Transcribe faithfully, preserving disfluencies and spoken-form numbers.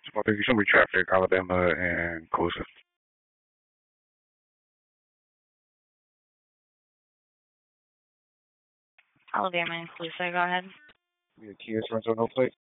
I think it's gonna be traffic, Alabama and Colusa. Alabama and Colusa, go ahead. Yeah, Kia Sorento, no plate.